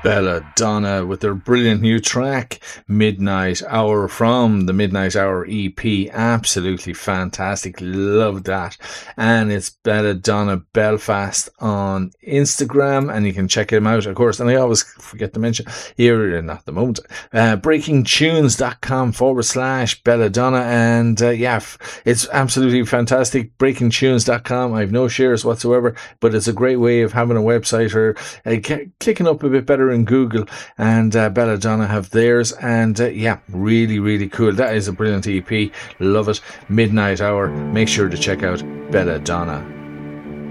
Belladonna with their brilliant new track, Midnight Hour, from the Midnight Hour EP. Absolutely fantastic. Love that. And it's Belladonna Belfast on Instagram, and you can check him out, of course. And I always forget to mention here, not at the moment, breakingtunes.com/Belladonna. And it's absolutely fantastic. Breakingtunes.com. I have no shares whatsoever, but it's a great way of having a website or clicking up a bit better in Google, and Belladonna have theirs, and really, really cool. That is a brilliant EP. Love it. Midnight Hour. Make sure to check out Belladonna.